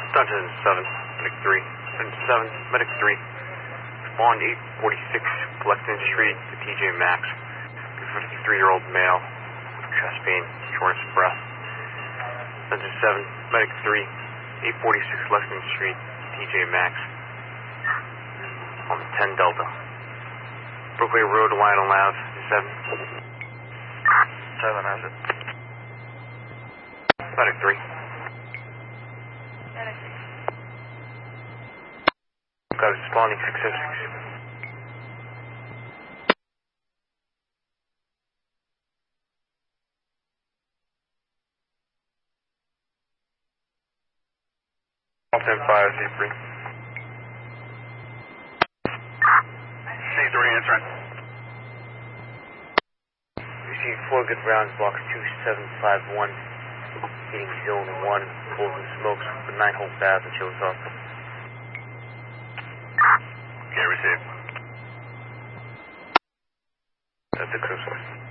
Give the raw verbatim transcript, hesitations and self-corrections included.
Dungeon seven, Medic three. Dungeon seven, Medic three. Spawn eight forty-six, Lexington Street, to T J Maxx. fifty-three-year-old male, chest pain, shortness of breath. Dungeon seven, Medic three, eight forty-six Lexington Street, T J Maxx. On the ten Delta. Brookway Road, Lionel Ave, seven. seven has it. Medic three. Medic six. Got it, spawning six oh six. ten five, C three. C three, answering. Received four good rounds, box two seven five one. Hitting zone one, pulls and smokes with nine hole baths and chills off. Okay, received. That's six oh six.